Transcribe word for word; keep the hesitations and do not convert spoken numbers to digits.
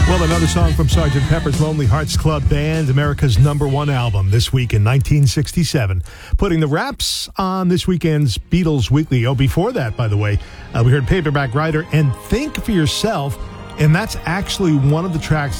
Well, another song from Sergeant Pepper's Lonely Hearts Club Band, America's number one album this week in nineteen sixty-seven. Putting the wraps on this weekend's Beatles Weekly. Oh, before that, by the way, uh, we heard Paperback Writer and Think for Yourself, and that's actually one of the tracks